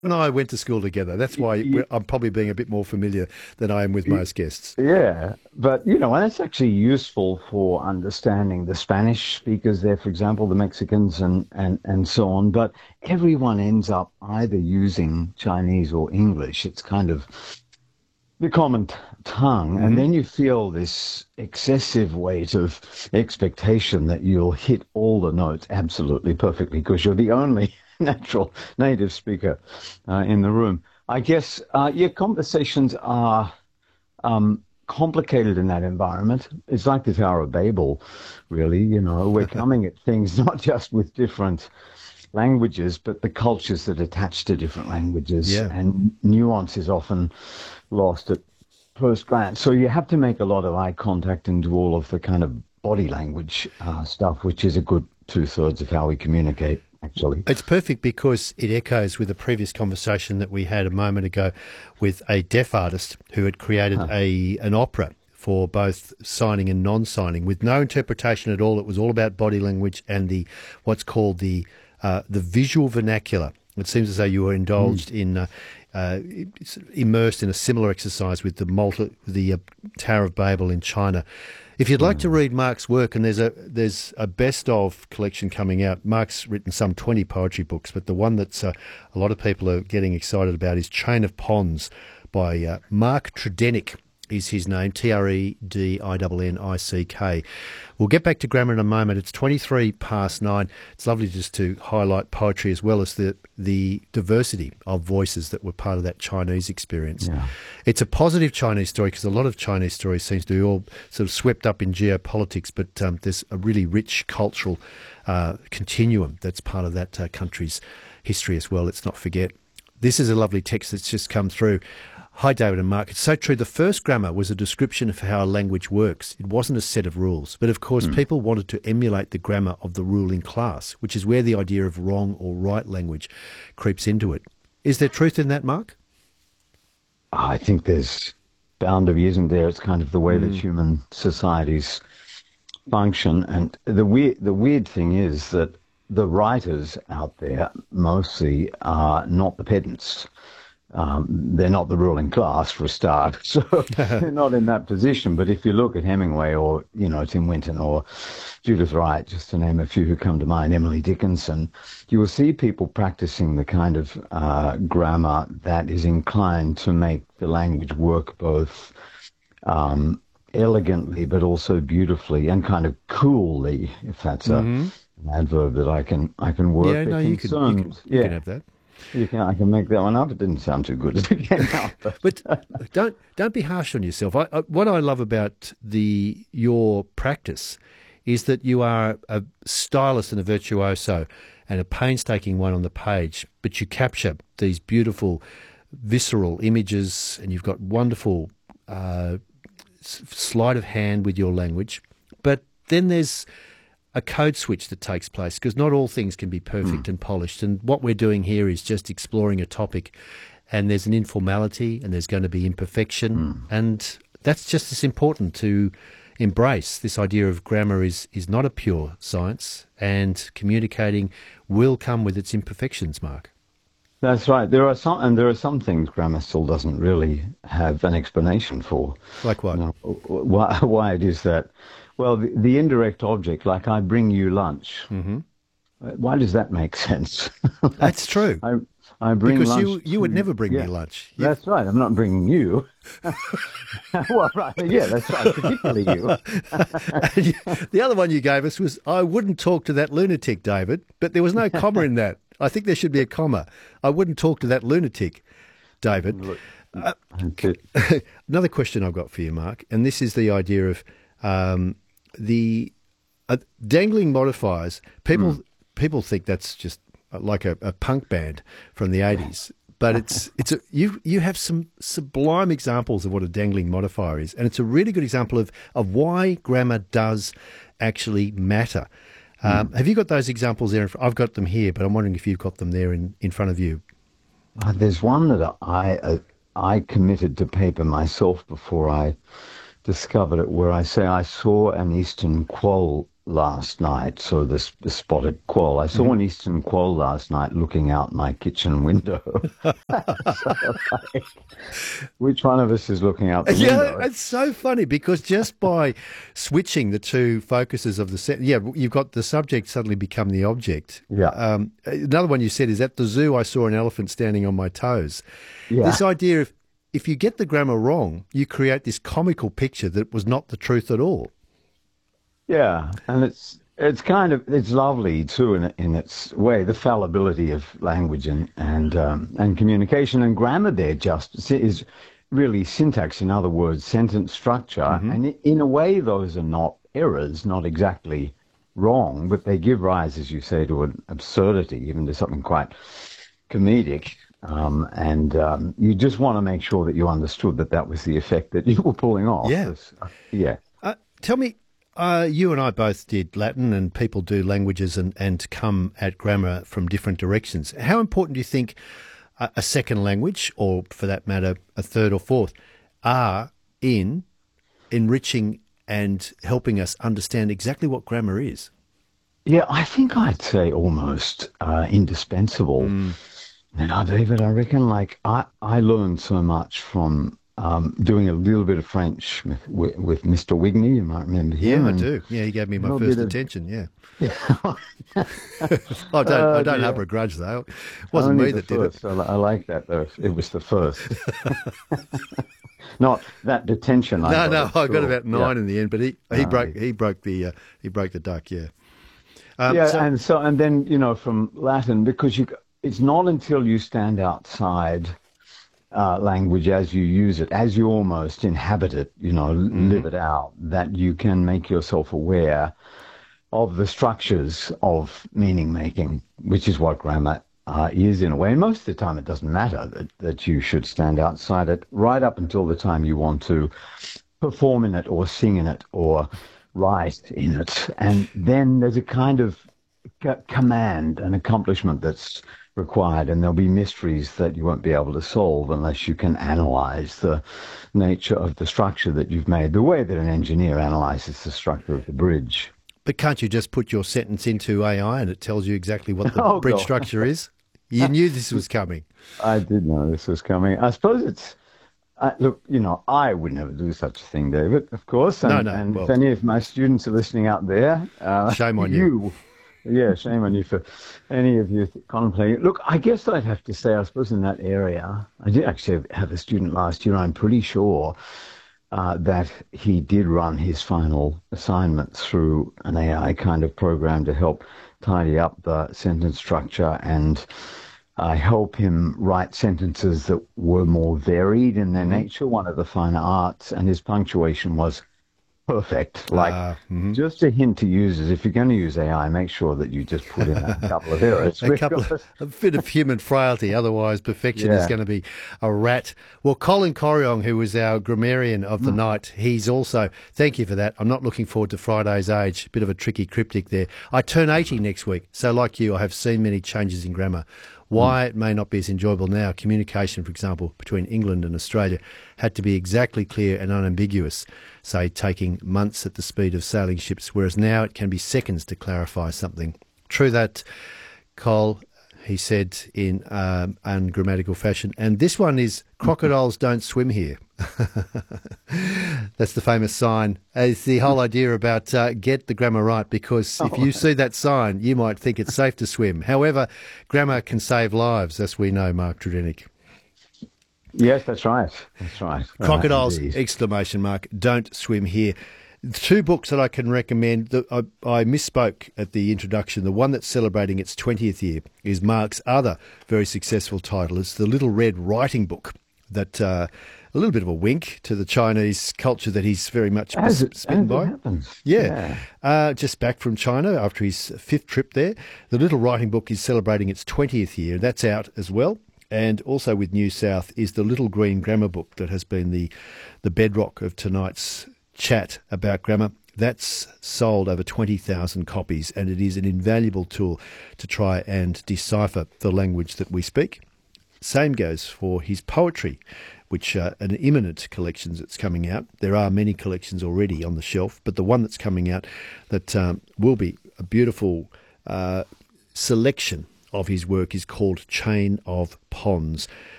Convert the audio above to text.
and I went to school together. That's why I'm probably being a bit more familiar than I am with most guests. Yeah, but and it's actually useful for understanding the Spanish speakers there, for example, the Mexicans and so on. But everyone ends up either using Chinese or English. It's kind of the common tongue, and Hmm. then you feel this excessive weight of expectation that you'll hit all the notes absolutely perfectly because you're the only natural native speaker in the room. I guess your conversations are complicated in that environment. It's like the Tower of Babel, really. We're coming at things not just with different languages, but the cultures that attach to different languages, Yeah. and nuance is often lost at first glance. So you have to make a lot of eye contact and do all of the kind of body language stuff, which is a good two-thirds of how we communicate, actually. It's perfect because it echoes with a previous conversation that we had a moment ago with a deaf artist who had created Huh. an opera for both signing and non-signing with no interpretation at all. It was all about body language and the what's called the visual vernacular. It seems as though you were Mm. indulged in uh, immersed in a similar exercise with the Tower of Babel in China. If you'd like to Yeah. read Mark's work, and there's a best of collection coming out. Mark's written some 20 poetry books, but the one that's a lot of people are getting excited about is Chain of Ponds by Mark Tredenick is his name, Tredinnick. We'll get back to grammar in a moment. It's 23 past 9. It's lovely just to highlight poetry as well as the diversity of voices that were part of that Chinese experience. Yeah. It's a positive Chinese story because a lot of Chinese stories seems to be all sort of swept up in geopolitics, but there's a really rich cultural continuum that's part of that country's history as well. Let's not forget. This is a lovely text that's just come through. Hi, David and Mark. It's so true. The first grammar was a description of how a language works. It wasn't a set of rules. But of course, Mm. people wanted to emulate the grammar of the ruling class, which is where the idea of wrong or right language creeps into it. Is there truth in that, Mark? I think there's boundary, isn't there? It's kind of the way that Mm. human societies function. And the weird thing is that the writers out there mostly are not the pedants. They're not the ruling class for a start, so they're not in that position. But if you look at Hemingway or Tim Winton or Judith Wright, just to name a few who come to mind, Emily Dickinson, you will see people practicing the kind of grammar that is inclined to make the language work both um, elegantly but also beautifully and kind of coolly, if that's Hmm. an adverb that I can work. Yeah, They're no, you can you can concerned, you can yeah. have that. I can make that one up. It didn't sound too good as it came out, but But don't be harsh on yourself. What I love about the your practice is that you are a stylist and a virtuoso and a painstaking one on the page, but you capture these beautiful visceral images, and you've got wonderful uh, sleight of hand with your language. But then there's a code switch that takes place because not all things can be mm, perfect and polished. And what we're doing here is just exploring a topic, and there's an informality and there's going to be imperfection. mm. And that's just as important to embrace. This idea of grammar is not a pure science, and communicating will come with its imperfections, Mark. That's right. There are some things grammar still doesn't really have an explanation for. Like what? Why it is that. Well, the indirect object, like I bring you lunch. Hmm. Why does that make sense? Like, That's true. I I bring Because lunch you would to. never bring me Yeah, lunch. You've that's right. I'm not bringing you. Well, right. Yeah, that's right. Particularly you. And the other one you gave us was, I wouldn't talk to that lunatic, David, but there was no comma in that. I think there should be a comma. I wouldn't talk to that lunatic, David. Look, that's it. Another question I've got for you, Mark, and this is the idea of the dangling modifiers. People think that's just like a punk band from the 80s. But you have some sublime examples of what a dangling modifier is, and it's a really good example of why grammar does actually matter. Have you got those examples there? I've got them here, but I'm wondering if you've got them there in front of you. There's one that I committed to paper myself before I discovered it, where I say I saw an eastern quoll last night. So the spotted quoll. I saw an eastern quoll last night looking out my kitchen window. So, like, which one of us is looking out the Yeah, window? it's so funny because just by switching the two focuses of the set, yeah, you've got the subject suddenly become the object. Yeah. Another one you said is at the zoo, I saw an elephant standing on my toes. Yeah. This idea of if you get the grammar wrong, you create this comical picture that was not the truth at all. Yeah, and it's kind of it's lovely too in its way. The fallibility of language and communication and grammar there just is really syntax. In other words, sentence structure, and in a way, those are not errors, not exactly wrong, but they give rise, as you say, to an absurdity, even to something quite comedic. And you just want to make sure that you understood that that was the effect that you were pulling off. Yeah. Yeah. Tell me, you and I both did Latin, and people do languages and come at grammar from different directions. How important do you think a second language, or for that matter, a third or fourth, are in enriching and helping us understand exactly what grammar is? Yeah, I think I'd say almost indispensable. You know, David, I reckon like I learned so much from doing a little bit of French with Mr. Wigney. You might remember him. Yeah, I and do. Yeah, he gave me a my little first bit of- attention. Yeah, Yeah. I don't dear. have a grudge though. It wasn't Only me the that did it. first. I like that though. It was the first. Not that detention. No, no, at I got school. about 9 in the end, but he broke the duck. Yeah. Yeah, So- and then from Latin, because it's not until you stand outside language as you use it, as you almost inhabit it, live it out, that you can make yourself aware of the structures of meaning making, which is what grammar is in a way. And most of the time, it doesn't matter that you should stand outside it, right up until the time you want to perform in it or sing in it or write in it. And then there's a kind of command and accomplishment that's required, and there'll be mysteries that you won't be able to solve unless you can analyze the nature of the structure that you've made, the way that an engineer analyzes the structure of the bridge. But can't you just put your sentence into AI and it tells you exactly what the Oh, bridge God. structure is? You knew this was coming. I did know this was coming. I suppose it's look, I would never do such a thing, David, of course. And, No, and well- if any of my students are listening out there, Shame on you. Yeah, shame on you for any of you contemplating it. Look, I guess I'd have to say, I suppose in that area, I did actually have a student last year. I'm pretty sure that he did run his final assignment through an AI kind of program to help tidy up the sentence structure and help him write sentences that were more varied in their nature, one of the finer arts, and his punctuation was perfect. Like, just a hint to users, if you're going to use AI, make sure that you just put in a couple of errors. A bit of human frailty, otherwise perfection is Yeah. going to be a rat. Well, Colin Coriong, who was our grammarian of the night, he's also, thank you for that. I'm not looking forward to Friday's age. Bit of a tricky cryptic there. I turn 80 next week, so like you, I have seen many changes in grammar. Why it may not be as enjoyable now, communication, for example, between England and Australia had to be exactly clear and unambiguous, say taking months at the speed of sailing ships, whereas now it can be seconds to clarify something. True that, Cole, he said in ungrammatical fashion. And this one is, crocodiles don't swim here. That's the famous sign. It's the whole idea about get the grammar right, because if you see that sign, you might think it's safe to swim. However, grammar can save lives, as we know, Mark Drudenick. Yes, that's right. That's right. Crocodiles, Indeed. exclamation mark, don't swim here. Two books that I can recommend. I misspoke at the introduction. The one that's celebrating its 20th year is Mark's other very successful title. It's The Little Red Writing Book. That a little bit of a wink to the Chinese culture that he's very much smitten by. Happens. Yeah. Just back from China after his 5th trip there. The Little Writing Book is celebrating its 20th year. That's out as well. And also with New South is the Little Green Grammar Book that has been the bedrock of tonight's chat about grammar. That's sold over 20,000 copies, and it is an invaluable tool to try and decipher the language that we speak. Same goes for his poetry, which an imminent collection that's coming out. There are many collections already on the shelf, but the one that's coming out that will be a beautiful selection of his work is called Chain of Ponds.